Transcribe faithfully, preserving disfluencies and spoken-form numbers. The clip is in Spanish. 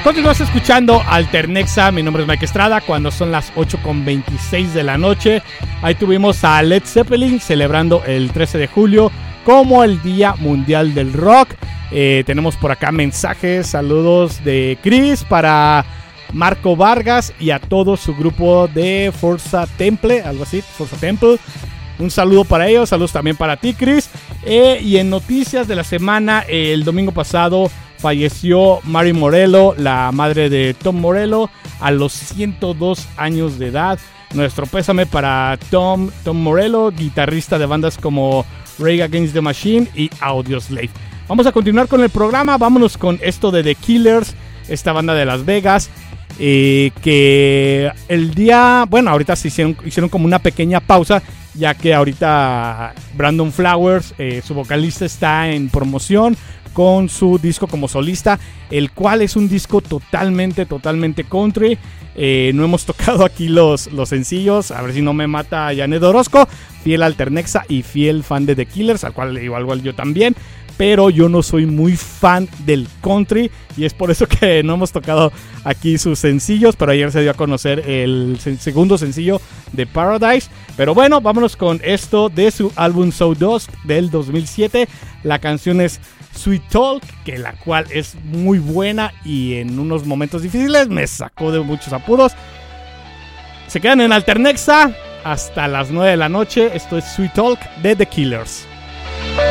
Continúas escuchando Alternexa, mi nombre es Mike Estrada, cuando son las ocho con veintiséis de la noche. Ahí tuvimos a Led Zeppelin celebrando el trece de julio como el Día Mundial del Rock. Eh, tenemos por acá mensajes, saludos de Chris para Marco Vargas y a todo su grupo de Forza Temple, algo así, Forza Temple. Un saludo para ellos, saludos también para ti, Chris. Eh, y en noticias de la semana, eh, el domingo pasado falleció Mary Morello, la madre de Tom Morello, a los ciento dos años de edad. Nuestro pésame para Tom, Tom Morello, guitarrista de bandas como Rage Against the Machine y Audioslave. Vamos a continuar con el programa, vámonos con esto de The Killers, esta banda de Las Vegas. Eh, que el día, bueno, ahorita se hicieron, hicieron como una pequeña pausa, ya que ahorita Brandon Flowers, eh, su vocalista, está en promoción con su disco como solista, el cual es un disco totalmente, totalmente country. Eh, no hemos tocado aquí los, los sencillos, a ver si no me mata Janet Orozco, fiel Alternexa y fiel fan de The Killers, al cual igual, igual yo también. Pero yo no soy muy fan del country y es por eso que no hemos tocado aquí sus sencillos. Pero ayer se dio a conocer el segundo sencillo de Paradise. Pero bueno, vámonos con esto de su álbum Sawdust del dos mil siete. La canción es Sweet Talk, que la cual es muy buena y en unos momentos difíciles me sacó de muchos apuros. Se quedan en Alternexa hasta las nueve de la noche. Esto es Sweet Talk de The Killers.